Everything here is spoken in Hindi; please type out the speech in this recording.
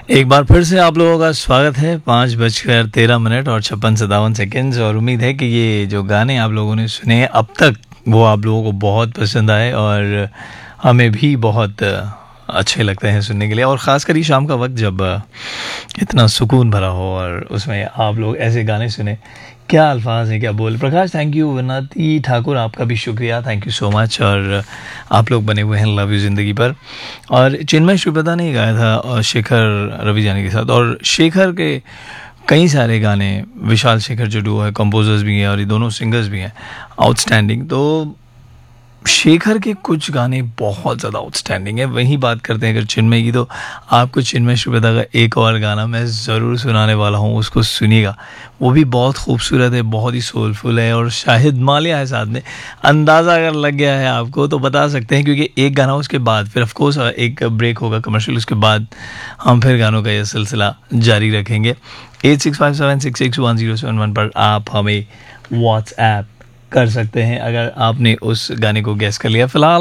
एक बार फिर से आप लोगों का स्वागत है 5:13 और 56-57 और उम्मीद है कि ये जो गाने आप लोगों ने सुने अब तक वो आप लोगों को बहुत पसंद आए और हमें भी बहुत अच्छे लगते हैं सुनने के लिए। और ख़ासकर शाम का वक्त जब इतना सुकून भरा हो और उसमें आप लोग ऐसे गाने सुने, क्या अल्फाज हैं, क्या बोल। प्रकाश थैंक यू, विनाती ठाकुर आपका भी शुक्रिया, थैंक यू सो मच। और आप लोग बने हुए हैं लव यू ज़िंदगी पर। और चिन्मय श्रीप्रदा ने गाया था और शेखर रवि जानी के साथ, और शेखर के कई सारे गाने, विशाल शेखर जो डुओ है, कंपोजर्स भी हैं और ये दोनों सिंगर्स भी हैं आउटस्टैंडिंग। तो शेखर के कुछ गाने बहुत ज़्यादा आउटस्टैंडिंग है। वहीं बात करते हैं अगर चिन्मय की, तो आपको चिन्मय श्रीप्रदा का एक और गाना मैं ज़रूर सुनाने वाला हूँ, उसको सुनिएगा। वो भी बहुत खूबसूरत है, बहुत ही सोलफुल है और शाहिद मालिया है साथ में। अंदाज़ा अगर लग गया है आपको तो बता सकते हैं, क्योंकि एक गाना उसके बाद फिर ऑफकोर्स एक ब्रेक होगा कमर्शियल, उसके बाद हम फिर गानों का यह सिलसिला जारी रखेंगे। 8657661071 पर आप हमें व्हाट्सएप कर सकते हैं अगर आपने उस गाने को गेस कर लिया। फिलहाल